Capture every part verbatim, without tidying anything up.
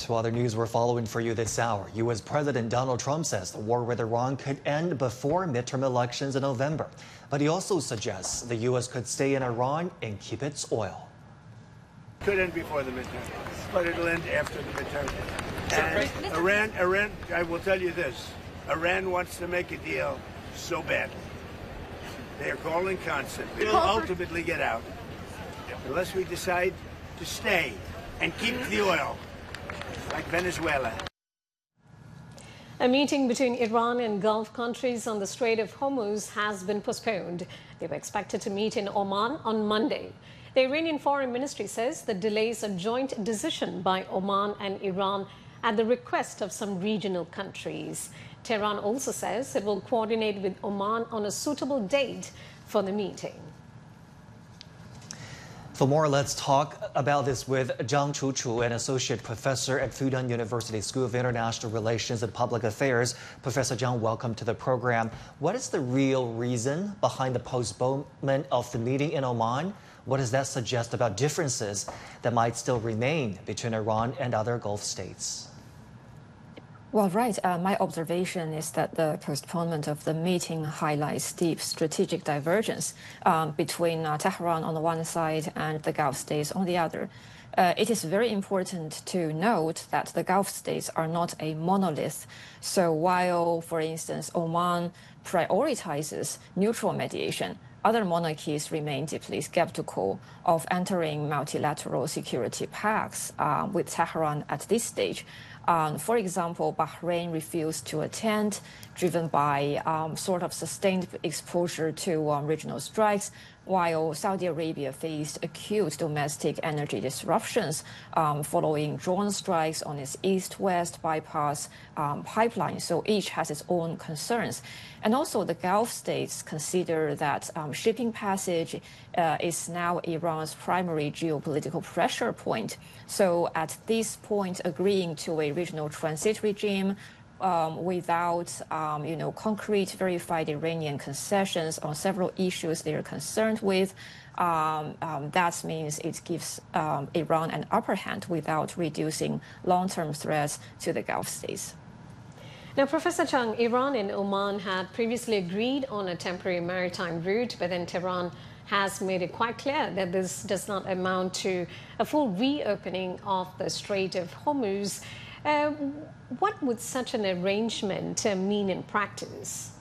to other news we're following for you this hour. U S President Donald Trump says the war with Iran could end before midterm elections in November. But he also suggests the U S could stay in Iran and keep its oil. Could end before the midterm, but it'll end after the midterm. And Iran, Iran, I will tell you this, Iran wants to make a deal so badly. They are calling constantly. We'll ultimately get out unless we decide to stay and keep the oil, like Venezuela. A meeting between Iran and Gulf countries on the Strait of Hormuz has been postponed. They were expected to meet in Oman on Monday. The Iranian Foreign Ministry says the delay is a joint decision by Oman and Iran at the request of some regional countries. Tehran also says it will coordinate with Oman on a suitable date for the meeting. For more, let's talk about this with Zhang Chuchu, an associate professor at Fudan University School of International Relations and Public Affairs. Professor Zhang, welcome to the program. What is the real reason behind the postponement of the meeting in Oman? What does that suggest about differences that might still remain between Iran and other Gulf states? Well, right. Uh, my observation is that the postponement of the meeting highlights deep strategic divergence um, between uh, Tehran on the one side and the Gulf states on the other. Uh, it is very important to note that the Gulf states are not a monolith. So while, for instance, Oman prioritizes neutral mediation, other monarchies remain deeply skeptical of entering multilateral security pacts uh, with Tehran at this stage. Um, for example, Bahrain refused to attend, driven by um, sort of sustained exposure to um, regional strikes, while Saudi Arabia faced acute domestic energy disruptions um, following drone strikes on its east-west bypass um, pipeline. So each has its own concerns. And also the Gulf states consider that um, shipping passage uh, is now Iran's primary geopolitical pressure point. So at this point, agreeing to a regional transit regime Um, without, um, you know, concrete verified Iranian concessions on several issues they are concerned with, um, um, that means it gives um, Iran an upper hand without reducing long-term threats to the Gulf states. Now, Professor Zhang, Iran and Oman had previously agreed on a temporary maritime route, but then Tehran has made it quite clear that this does not amount to a full reopening of the Strait of Hormuz. Uh, what would such an arrangement uh, mean in practice?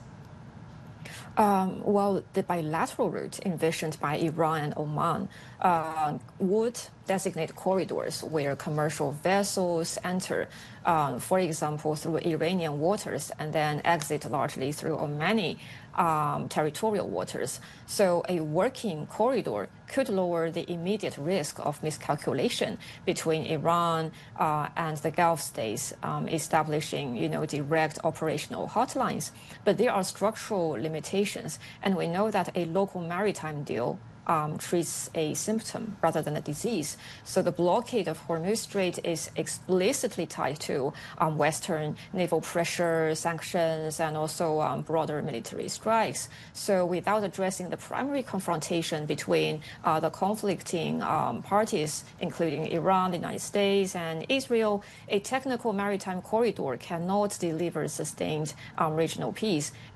Um, well, the bilateral route envisioned by Iran and Oman uh, would designate corridors where commercial vessels enter, um, for example, through Iranian waters and then exit largely through Omani um, territorial waters. So a working corridor could lower the immediate risk of miscalculation between Iran uh, and the Gulf states, um, establishing, you know, direct operational hotlines. But there are structural limitations, and we know that a local maritime deal Um, treats a symptom rather than a disease. So the blockade of Hormuz Strait is explicitly tied to um, Western naval pressure, sanctions, and also um, broader military strikes. So without addressing the primary confrontation between uh, the conflicting um, parties, including Iran, the United States, and Israel, a technical maritime corridor cannot deliver sustained um, regional peace.